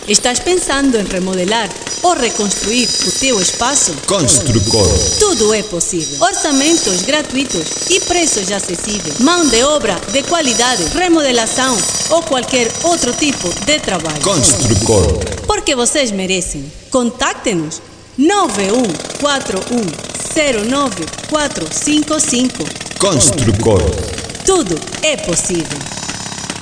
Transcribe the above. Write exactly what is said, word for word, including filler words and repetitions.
Estás pensando em remodelar ou reconstruir o teu espaço? Construcor. Tudo é possível. Orçamentos gratuitos e preços acessíveis. Mão de obra de qualidade, remodelação ou qualquer outro tipo de trabalho. Construcor. Porque vocês merecem. Contacte-nos nove um quatro um zero nove quatro cinco cinco. Construcor. Tudo é possível.